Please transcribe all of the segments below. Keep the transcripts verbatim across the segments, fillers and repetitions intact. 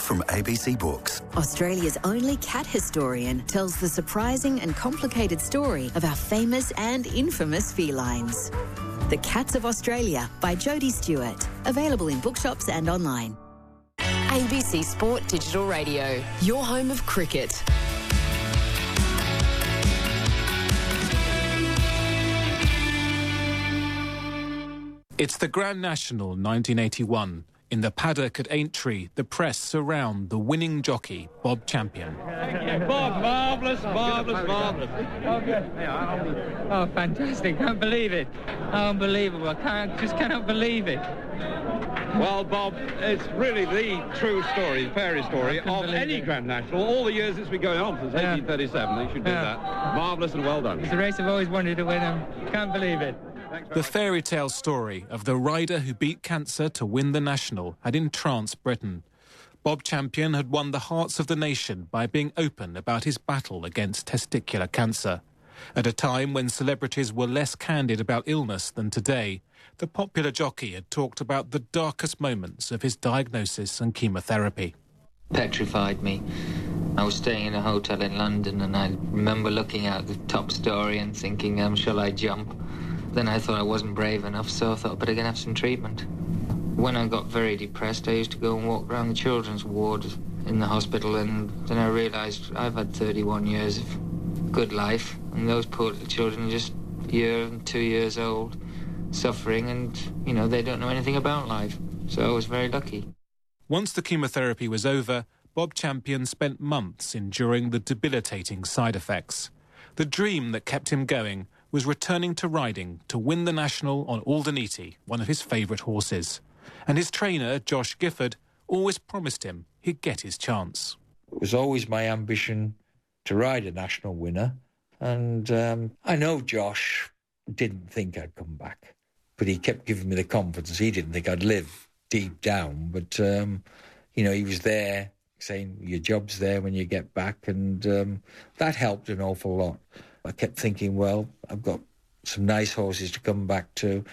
from A B C Books. Australia's only cat historian tells the surprising and complicated story of our famous and infamous felines. The Cats of Australia by Jodie Stewart. Available in bookshops and online. A B C Sport Digital Radio, your home of cricket. It's the Grand National nineteen eighty-one. In the paddock at Aintree, the press surround the winning jockey, Bob Champion. Bob, marvellous, marvellous, marvellous. Oh, good. Oh, fantastic. Can't believe it. Unbelievable. I can't, just cannot believe it. Well, Bob, it's really the true story, fairy story of any it. Grand National. All the years it's been going on since yeah. eighteen thirty-seven. They should do yeah. that. Marvellous and well done. It's a race I've always wanted to win. I can't believe it. The fairy tale story of the rider who beat cancer to win the National had entranced Britain. Bob Champion had won the hearts of the nation by being open about his battle against testicular cancer. At a time when celebrities were less candid about illness than today, the popular jockey had talked about the darkest moments of his diagnosis and chemotherapy. Petrified me. I was staying in a hotel in London and I remember looking at the top story and thinking, um, shall I jump? Then I thought I wasn't brave enough, so I thought I better get have some treatment. When I got very depressed, I used to go and walk around the children's ward in the hospital, and then I realised I've had thirty-one years of good life, and those poor little children are just a year and two years old, suffering, and, you know, they don't know anything about life. So I was very lucky. Once the chemotherapy was over, Bob Champion spent months enduring the debilitating side effects. The dream that kept him going was returning to riding to win the National on Aldenite, one of his favourite horses. And his trainer, Josh Gifford, always promised him he'd get his chance. It was always my ambition to ride a National winner. And um, I know Josh didn't think I'd come back, but he kept giving me the confidence. He didn't think I'd live deep down, but, um, you know, he was there saying your job's there when you get back, and um, that helped an awful lot. I kept thinking, well, I've got some nice horses to come back to,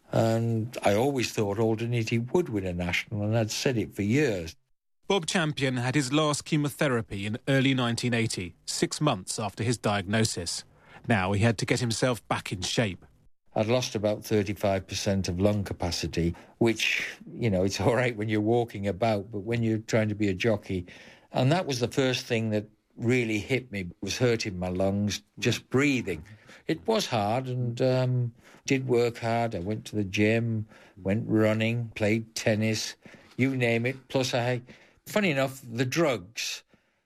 and I always thought Aldenite would win a National, and I'd said it for years. Bob Champion had his last chemotherapy in early nineteen eighty, six months after his diagnosis. Now he had to get himself back in shape. I'd lost about thirty-five percent of lung capacity, which, you know, it's all right when you're walking about, but when you're trying to be a jockey, and that was the first thing that really hit me, was hurting my lungs, just breathing. It was hard, and um, did work hard. I went to the gym, went running, played tennis, you name it. Plus, I, funny enough, the drugs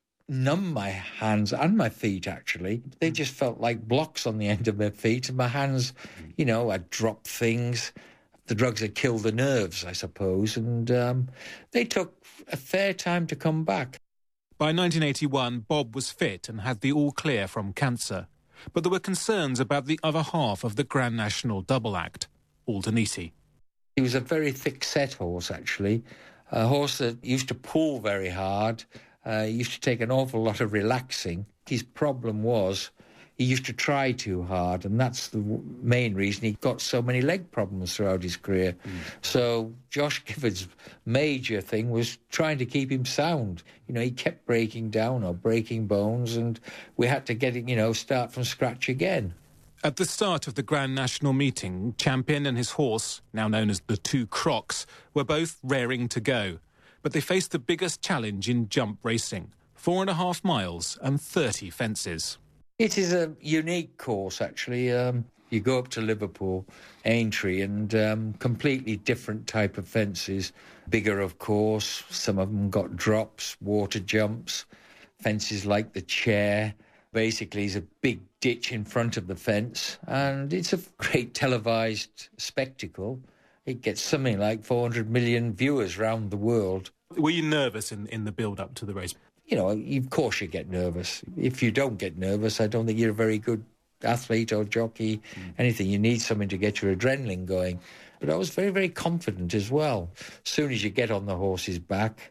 numb my hands and my feet, actually. They just felt like blocks on the end of my feet, and my hands, you know, I'd drop things. The drugs had killed the nerves, I suppose, and um, they took a fair time to come back. By nineteen eighty-one, Bob was fit and had the all-clear from cancer. But there were concerns about the other half of the Grand National double act, Aldenite. He was a very thick-set horse, actually, a horse that used to pull very hard. Uh, he used to take an awful lot of relaxing. His problem was he used to try too hard, and that's the main reason he got so many leg problems throughout his career. Mm. So Josh Gifford's major thing was trying to keep him sound. You know, he kept breaking down or breaking bones, and we had to get it, you know, start from scratch again. At the start of the Grand National meeting, Champion and his horse, now known as the Two Crocs, were both raring to go. But they faced the biggest challenge in jump racing, four and a half miles and thirty fences. It is a unique course, actually. Um, you go up to Liverpool, Aintree, and um, completely different type of fences. Bigger, of course. Some of them got drops, water jumps, fences like the Chair. Basically, is a big ditch in front of the fence, and it's a great televised spectacle. It gets something like four hundred million viewers around the world. Were you nervous in, in the build-up to the race? You know, of course you get nervous. If you don't get nervous, I don't think you're a very good athlete or jockey, mm. anything. You need something to get your adrenaline going. But I was very, very confident as well. As soon as you get on the horse's back,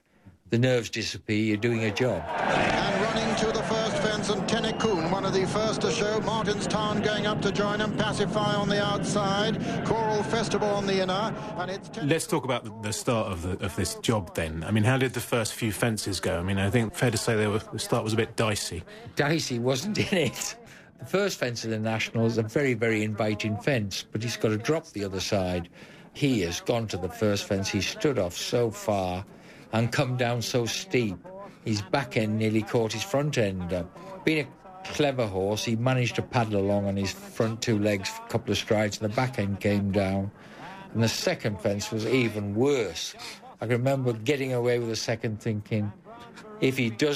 the nerves disappear, you're doing a job. And running to the first fence, and Tennecoon, one of the first to show. Martinstown going up to join him. Pacify on the outside. Choral Festival on the inner. And it's Ten- Let's talk about the, the start of, the, of this job then. I mean, how did the first few fences go? I mean, I think fair to say they were, the start was a bit dicey. Dicey wasn't in it. The first fence of the National is a very, very inviting fence, but he's got to drop the other side. He has gone to the first fence. He stood off so far and come down so steep. His back end nearly caught his front end up. Being a clever horse, he managed to paddle along on his front two legs for a couple of strides, and the back end came down. And the second fence was even worse. I can remember getting away with the second thinking, if he does